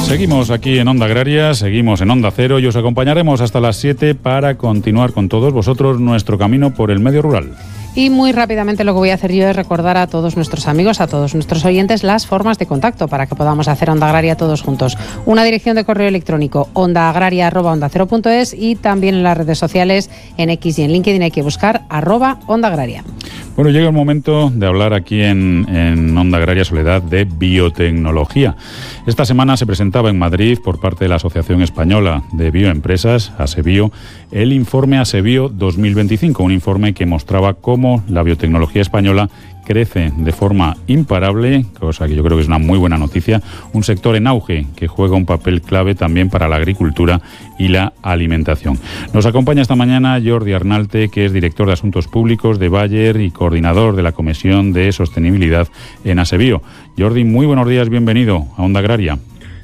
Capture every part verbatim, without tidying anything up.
Seguimos aquí en Onda Agraria, seguimos en Onda Cero y os acompañaremos hasta las siete para continuar con todos vosotros nuestro camino por el medio rural. Y muy rápidamente lo que voy a hacer yo es recordar a todos nuestros amigos, a todos nuestros oyentes, las formas de contacto para que podamos hacer Onda Agraria todos juntos. Una dirección de correo electrónico, ondaagraria arroba onda cero punto es, y también en las redes sociales, en X y en LinkedIn hay que buscar arroba Onda Agraria. Bueno, llega el momento de hablar aquí en, en Onda Agraria Soledad de biotecnología. Esta semana se presentaba en Madrid por parte de la Asociación Española de Bioempresas, ASEBIO, el informe ASEBIO dos mil veinticinco, un informe que mostraba cómo la biotecnología española crece de forma imparable, cosa que yo creo que es una muy buena noticia, un sector en auge que juega un papel clave también para la agricultura y la alimentación. Nos acompaña esta mañana Jordi Arnalte, que es director de Asuntos Públicos de Bayer y coordinador de la Comisión de Sostenibilidad en ASEBIO. Jordi, muy buenos días, bienvenido a Onda Agraria.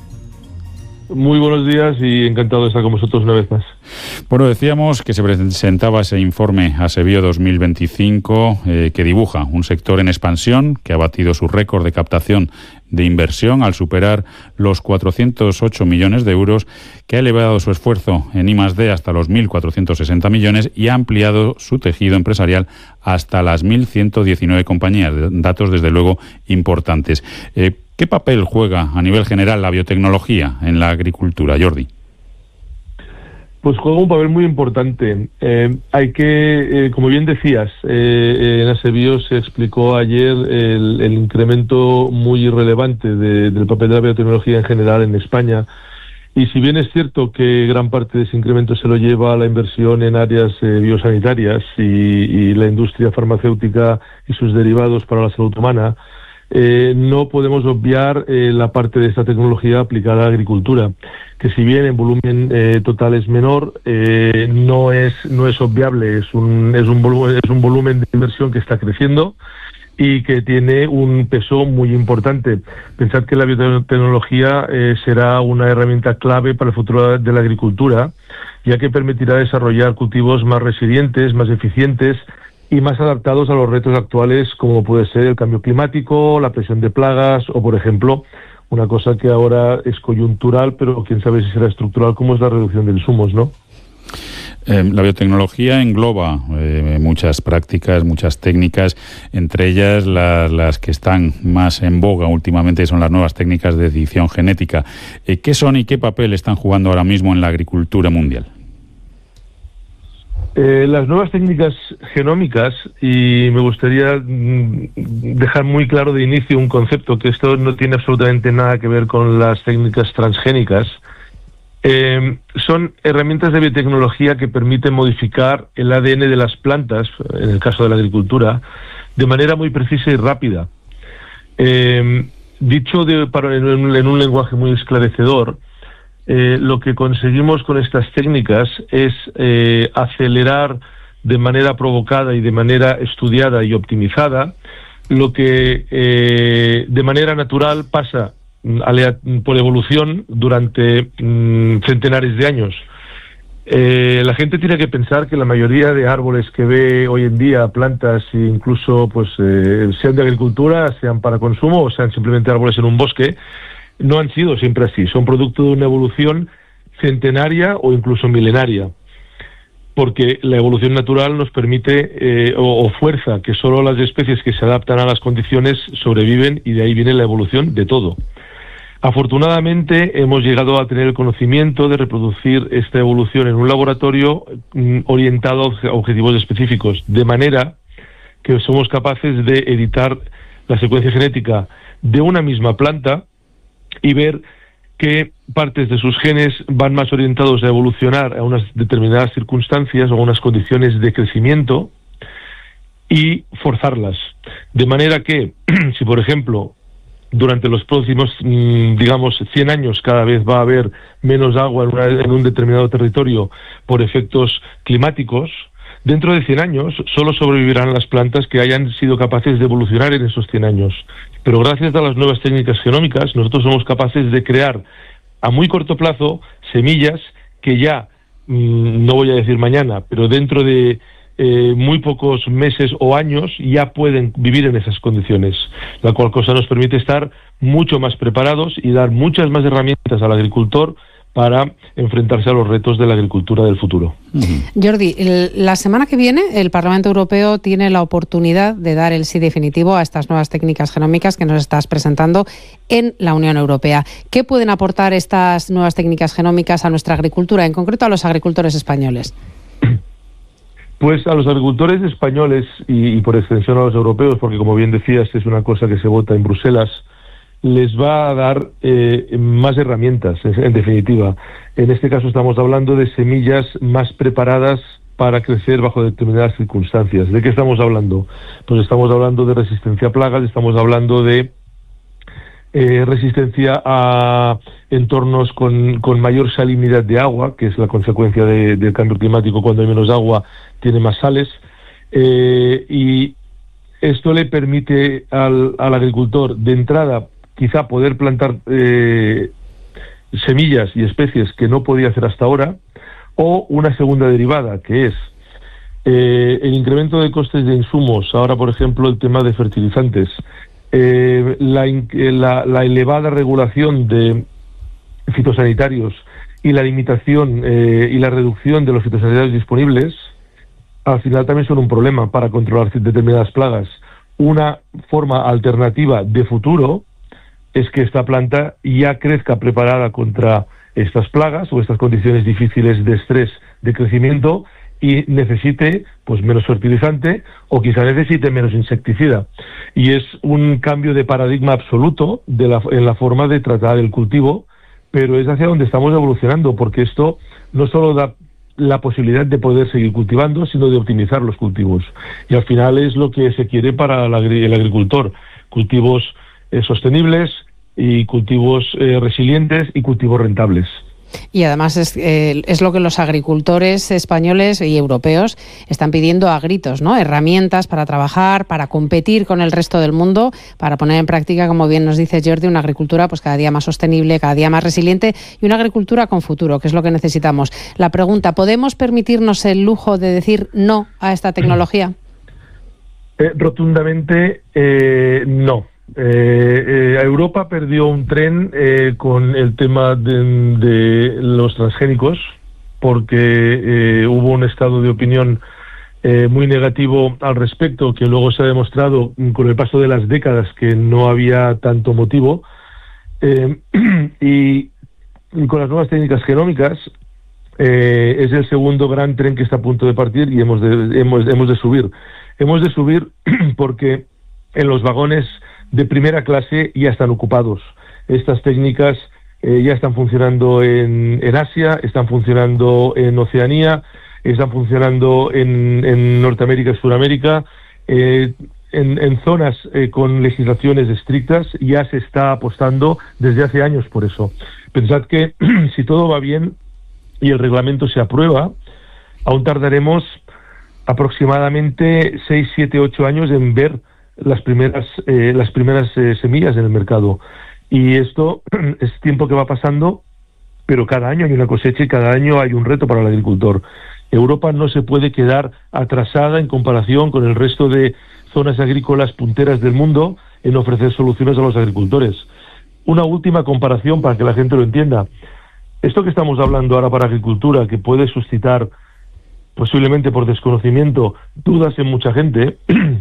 Muy buenos días y encantado de estar con vosotros una vez más. Bueno, decíamos que se presentaba ese informe ASEBIO dos mil veinticinco eh, que dibuja un sector en expansión que ha batido su récord de captación de inversión al superar los cuatrocientos ocho millones de euros, que ha elevado su esfuerzo en I más D hasta los mil cuatrocientos sesenta millones y ha ampliado su tejido empresarial hasta las mil ciento diecinueve compañías. Datos, desde luego, importantes. Eh, ¿Qué papel juega a nivel general la biotecnología en la agricultura, Jordi? Pues juega un papel muy importante. Eh, hay que, eh, como bien decías, eh, en ASEBIO se explicó ayer el, el incremento muy relevante de, del papel de la biotecnología en general en España. Y si bien es cierto que gran parte de ese incremento se lo lleva a la inversión en áreas eh, biosanitarias y, y la industria farmacéutica y sus derivados para la salud humana, Eh, no podemos obviar eh, la parte de esta tecnología aplicada a la agricultura, que si bien en volumen eh, total es menor, eh, no es no es obviable, es un es un volumen es un volumen de inversión que está creciendo y que tiene un peso muy importante. Pensad que la biotecnología eh, será una herramienta clave para el futuro de la agricultura, ya que permitirá desarrollar cultivos más resilientes, más eficientes y más adaptados a los retos actuales, como puede ser el cambio climático, la presión de plagas o, por ejemplo, una cosa que ahora es coyuntural, pero quién sabe si será estructural, como es la reducción de insumos, ¿no? Eh, la biotecnología engloba eh, muchas prácticas, muchas técnicas, entre ellas la, las que están más en boga últimamente son las nuevas técnicas de edición genética. Eh, ¿Qué son y qué papel están jugando ahora mismo en la agricultura mundial? Eh, las nuevas técnicas genómicas, y me gustaría mm, dejar muy claro de inicio un concepto, que esto no tiene absolutamente nada que ver con las técnicas transgénicas, eh, son herramientas de biotecnología que permiten modificar el A D N de las plantas, en el caso de la agricultura, de manera muy precisa y rápida. Eh, dicho de, para, en, un, en un lenguaje muy esclarecedor, Eh, lo que conseguimos con estas técnicas es eh, acelerar de manera provocada y de manera estudiada y optimizada lo que eh, de manera natural pasa alea, por evolución durante mm, centenares de años. Eh, la gente tiene que pensar que la mayoría de árboles que ve hoy en día, plantas e incluso pues eh, sean de agricultura, sean para consumo o sean simplemente árboles en un bosque, no han sido siempre así, son producto de una evolución centenaria o incluso milenaria, porque la evolución natural nos permite eh, o, o fuerza que solo las especies que se adaptan a las condiciones sobreviven, y de ahí viene la evolución de todo. Afortunadamente hemos llegado a tener el conocimiento de reproducir esta evolución en un laboratorio mm, orientado a objetivos específicos, de manera que somos capaces de editar la secuencia genética de una misma planta y ver qué partes de sus genes van más orientados a evolucionar a unas determinadas circunstancias o a unas condiciones de crecimiento y forzarlas. De manera que, si por ejemplo, durante los próximos, digamos, cien años cada vez va a haber menos agua en, una, en un determinado territorio por efectos climáticos, dentro de cien años solo sobrevivirán las plantas que hayan sido capaces de evolucionar en esos cien años. Pero gracias a las nuevas técnicas genómicas, nosotros somos capaces de crear a muy corto plazo semillas que ya, mmm, no voy a decir mañana, pero dentro de eh, muy pocos meses o años ya pueden vivir en esas condiciones, la cual cosa nos permite estar mucho más preparados y dar muchas más herramientas al agricultor para enfrentarse a los retos de la agricultura del futuro. Jordi, el, la semana que viene el Parlamento Europeo tiene la oportunidad de dar el sí definitivo a estas nuevas técnicas genómicas que nos estás presentando en la Unión Europea. ¿Qué pueden aportar estas nuevas técnicas genómicas a nuestra agricultura, en concreto a los agricultores españoles? Pues a los agricultores españoles y, y por extensión a los europeos, porque como bien decías es una cosa que se vota en Bruselas, les va a dar eh, más herramientas, en definitiva. En este caso estamos hablando de semillas más preparadas para crecer bajo determinadas circunstancias. ¿De qué estamos hablando? Pues estamos hablando de resistencia a plagas, estamos hablando de eh, resistencia a entornos con, con mayor salinidad de agua, que es la consecuencia de, del cambio climático. Cuando hay menos agua tiene más sales, eh, y esto le permite al, al agricultor de entrada quizá poder plantar eh, semillas y especies que no podía hacer hasta ahora, o una segunda derivada, que es eh, el incremento de costes de insumos. Ahora, por ejemplo, el tema de fertilizantes, eh, la, la, la elevada regulación de fitosanitarios y la limitación eh, y la reducción de los fitosanitarios disponibles, al final también son un problema para controlar determinadas plagas. Una forma alternativa de futuro es que esta planta ya crezca preparada contra estas plagas o estas condiciones difíciles de estrés de crecimiento y necesite pues menos fertilizante o quizá necesite menos insecticida. Y es un cambio de paradigma absoluto de la, en la forma de tratar el cultivo, pero es hacia donde estamos evolucionando, porque esto no solo da la posibilidad de poder seguir cultivando, sino de optimizar los cultivos. Y al final es lo que se quiere para el, agri- el agricultor. Cultivos eh, sostenibles y cultivos eh, resilientes y cultivos rentables. Y además es, eh, es lo que los agricultores españoles y europeos están pidiendo a gritos, ¿no? Herramientas para trabajar, para competir con el resto del mundo, para poner en práctica, como bien nos dice Jordi, una agricultura pues cada día más sostenible, cada día más resiliente y una agricultura con futuro, que es lo que necesitamos. La pregunta, ¿podemos permitirnos el lujo de decir no a esta tecnología? Eh, rotundamente eh, no. Eh, eh, Europa perdió un tren eh, con el tema de, de los transgénicos, porque eh, hubo un estado de opinión eh, muy negativo al respecto, que luego se ha demostrado con el paso de las décadas que no había tanto motivo, eh, y, y con las nuevas técnicas genómicas eh, es el segundo gran tren que está a punto de partir y hemos de, hemos, hemos de subir. Hemos de subir porque en los vagones de primera clase ya están ocupados. Estas técnicas eh, ya están funcionando en, en Asia, están funcionando en Oceanía, están funcionando en, en Norteamérica y Sudamérica. Eh, en, en zonas eh, con legislaciones estrictas ya se está apostando desde hace años por eso. Pensad que si todo va bien y el reglamento se aprueba, aún tardaremos aproximadamente seis, siete, ocho años en ver las primeras eh, las primeras eh, semillas en el mercado, y esto es tiempo que va pasando, pero cada año hay una cosecha y cada año hay un reto para el agricultor. Europa no se puede quedar atrasada en comparación con el resto de zonas agrícolas punteras del mundo en ofrecer soluciones a los agricultores. Una última comparación para que la gente lo entienda. Esto que estamos hablando ahora para agricultura, que puede suscitar posiblemente por desconocimiento dudas en mucha gente,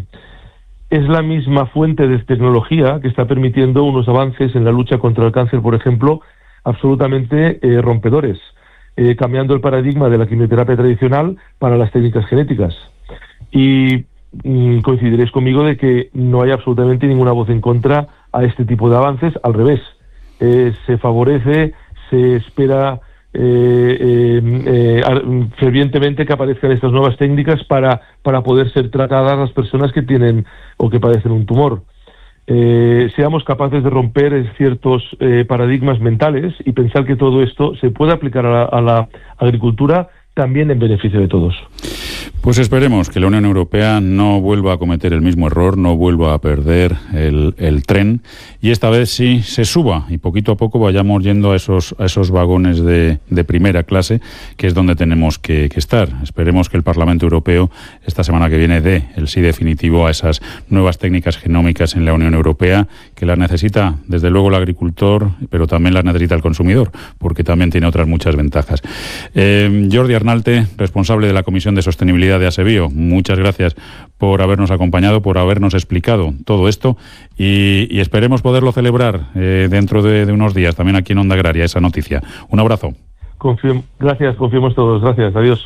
es la misma fuente de tecnología que está permitiendo unos avances en la lucha contra el cáncer, por ejemplo, absolutamente eh, rompedores, eh, cambiando el paradigma de la quimioterapia tradicional para las técnicas genéticas. Y mm, coincidiréis conmigo de que no hay absolutamente ninguna voz en contra a este tipo de avances, al revés. Eh, se favorece, se espera Eh, eh, eh, fervientemente que aparezcan estas nuevas técnicas para, para poder ser tratadas las personas que tienen o que padecen un tumor. Eh, seamos capaces de romper ciertos eh, paradigmas mentales y pensar que todo esto se puede aplicar a la, a la agricultura también en beneficio de todos. Pues esperemos que la Unión Europea no vuelva a cometer el mismo error, no vuelva a perder el, el tren y esta vez sí se suba y poquito a poco vayamos yendo a esos, a esos vagones de, de primera clase, que es donde tenemos que, que estar. Esperemos que el Parlamento Europeo esta semana que viene dé el sí definitivo a esas nuevas técnicas genómicas en la Unión Europea, que las necesita desde luego el agricultor, pero también las necesita el consumidor, porque también tiene otras muchas ventajas. Eh, Jordi Arnalte, responsable de la Comisión de Sostenibilidad de ASEBIO, muchas gracias por habernos acompañado, por habernos explicado todo esto y, y esperemos poderlo celebrar eh, dentro de, de unos días también aquí en Onda Agraria, esa noticia. Un abrazo. Confío, gracias, confiemos todos. Gracias, adiós.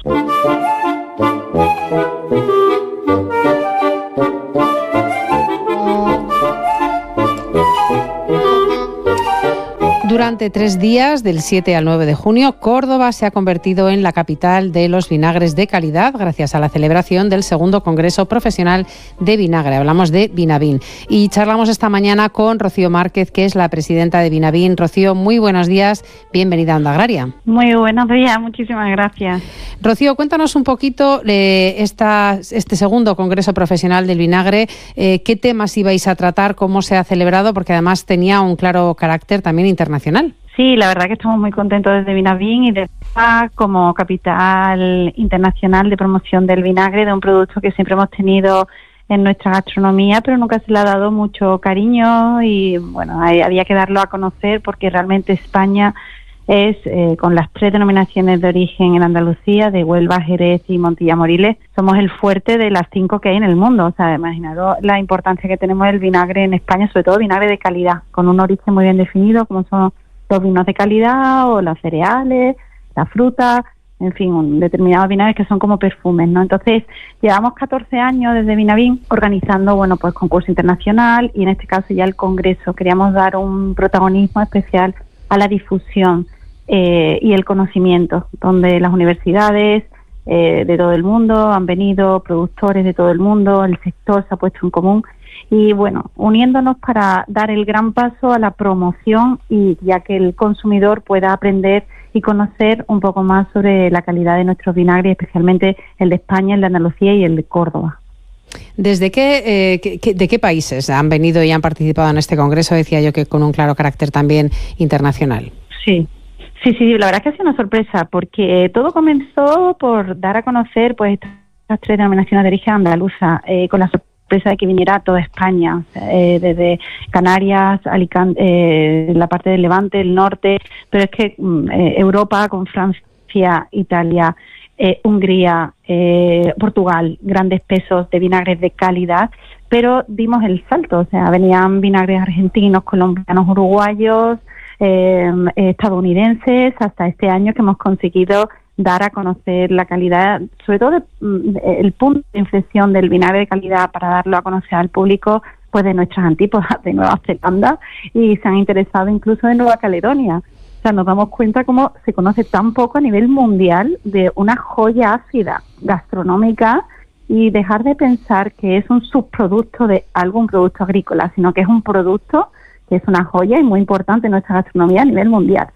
Durante tres días, del siete al nueve de junio, Córdoba se ha convertido en la capital de los vinagres de calidad gracias a la celebración del segundo Congreso Profesional de Vinagre. Hablamos de Vinavin. Y charlamos esta mañana con Rocío Márquez, que es la presidenta de Vinavin. Rocío, muy buenos días. Bienvenida a Onda Agraria. Muy buenos días. Muchísimas gracias. Rocío, cuéntanos un poquito eh, esta, este segundo Congreso Profesional del Vinagre. Eh, ¿Qué temas ibais a tratar? ¿Cómo se ha celebrado? Porque además tenía un claro carácter también internacional. Sí, la verdad que estamos muy contentos desde Vinavin y de como capital internacional de promoción del vinagre, de un producto que siempre hemos tenido en nuestra gastronomía, pero nunca se le ha dado mucho cariño y bueno, había que darlo a conocer porque realmente España es, eh, con las tres denominaciones de origen en Andalucía, de Huelva, Jerez y Montilla Moriles, somos el fuerte de las cinco que hay en el mundo. O sea, imaginaros la importancia que tenemos del vinagre en España, sobre todo vinagre de calidad, con un origen muy bien definido, como son los vinos de calidad o los cereales, la fruta, en fin, un determinados vinagres que son como perfumes, ¿no? Entonces, llevamos catorce años desde Vinavin organizando, bueno, pues concurso internacional y en este caso ya el congreso. Queríamos dar un protagonismo especial a la difusión Eh, y el conocimiento, donde las universidades eh, de todo el mundo han venido, productores de todo el mundo, el sector se ha puesto en común y bueno, uniéndonos para dar el gran paso a la promoción y ya que el consumidor pueda aprender y conocer un poco más sobre la calidad de nuestros vinagres, especialmente el de España, el de Andalucía y el de Córdoba. ¿Desde qué, eh, qué, de qué países han venido y han participado en este congreso? Decía yo que con un claro carácter también internacional. Sí. Sí, sí, la verdad es que ha sido una sorpresa porque todo comenzó por dar a conocer pues estas tres denominaciones de origen andaluza, eh, con la sorpresa de que viniera toda España, eh, desde Canarias, Alicante, eh, la parte del Levante, el norte, pero es que eh, Europa con Francia, Italia, eh, Hungría, eh, Portugal, grandes pesos de vinagres de calidad, pero dimos el salto, o sea, venían vinagres argentinos, colombianos, uruguayos, Eh, estadounidenses, hasta este año que hemos conseguido dar a conocer la calidad, sobre todo de, de, el punto de inflexión del vinagre de calidad para darlo a conocer al público, pues de nuestras antípodas de Nueva Zelanda y se han interesado incluso de Nueva Caledonia. O sea, nos damos cuenta cómo se conoce tan poco a nivel mundial de una joya ácida gastronómica y dejar de pensar que es un subproducto de algún producto agrícola, sino que es un producto que es una joya y muy importante en nuestra gastronomía a nivel mundial.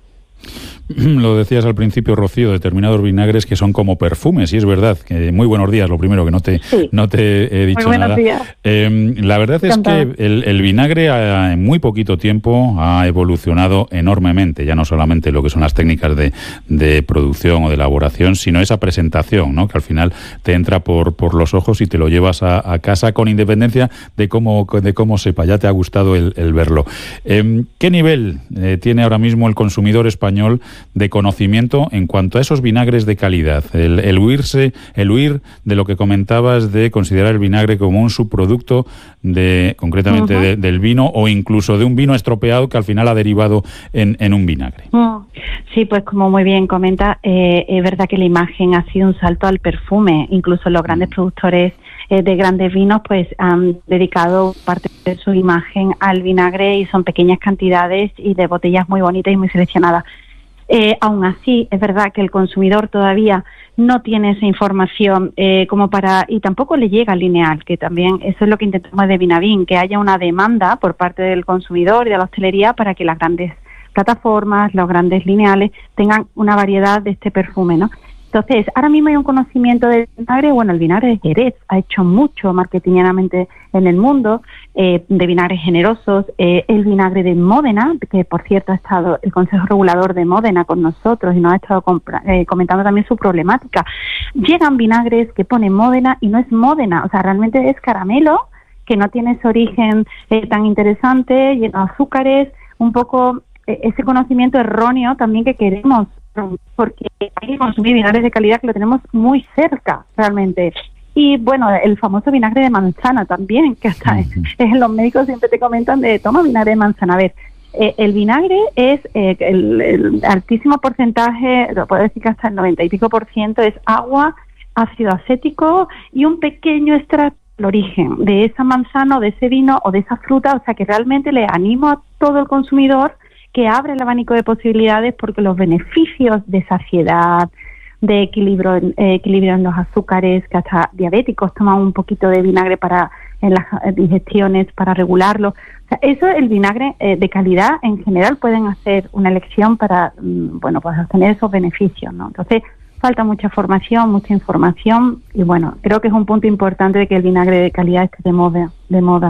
Lo decías al principio, Rocío, determinados vinagres que son como perfumes, y es verdad. Que muy buenos días, lo primero, que no te, sí. no te he dicho muy nada. Eh, la verdad es que el, el vinagre ha, en muy poquito tiempo ha evolucionado enormemente, ya no solamente lo que son las técnicas de, de producción o de elaboración, sino esa presentación, ¿no? Que al final te entra por, por los ojos y te lo llevas a, a casa con independencia de cómo, de cómo sepa, ya te ha gustado el, el verlo. Eh, ¿Qué nivel eh, tiene ahora mismo el consumidor español de conocimiento en cuanto a esos vinagres de calidad? El, el huirse, el huir de lo que comentabas de considerar el vinagre como un subproducto de, concretamente, uh-huh. de, del vino o incluso de un vino estropeado que al final ha derivado en, en un vinagre. Uh, sí, pues como muy bien comenta, eh, es verdad que la imagen ha sido un salto al perfume. Incluso los grandes uh-huh. productores eh, de grandes vinos pues han dedicado parte de su imagen al vinagre y son pequeñas cantidades y de botellas muy bonitas y muy seleccionadas. Eh, aún así, es verdad que el consumidor todavía no tiene esa información eh, como para, y tampoco le llega lineal, que también eso es lo que intentamos de Vinavin, que haya una demanda por parte del consumidor y de la hostelería para que las grandes plataformas, los grandes lineales, tengan una variedad de este perfume, ¿no? Entonces, ahora mismo hay un conocimiento del vinagre. Bueno, el vinagre de Jerez ha hecho mucho marketingianamente en el mundo, eh, de vinagres generosos. Eh, el vinagre de Módena, que por cierto ha estado el Consejo Regulador de Módena con nosotros y nos ha estado eh, comentando también su problemática. Llegan vinagres que pone Módena y no es Módena, o sea, realmente es caramelo, que no tiene ese origen eh, tan interesante, lleno de azúcares, un poco eh, ese conocimiento erróneo también que queremos, porque hay que consumir vinagres de calidad que lo tenemos muy cerca realmente. Y bueno, el famoso vinagre de manzana también, que hasta uh-huh. es, los médicos siempre te comentan de toma vinagre de manzana. A ver, eh, el vinagre es eh, el, el altísimo porcentaje, lo puedo decir que hasta el noventa y pico por ciento es agua, ácido acético y un pequeño extracto del origen de esa manzana o de ese vino o de esa fruta. O sea que realmente le animo a todo el consumidor que abre el abanico de posibilidades, porque los beneficios de saciedad, de equilibrio, eh, equilibrio en los azúcares, que hasta diabéticos toman un poquito de vinagre para en las digestiones para regularlo. O sea, eso, el vinagre eh, de calidad en general pueden hacer una elección para, mm, bueno, pues obtener esos beneficios, ¿no? Entonces, falta mucha formación, mucha información y bueno, creo que es un punto importante de que el vinagre de calidad esté de moda, de moda.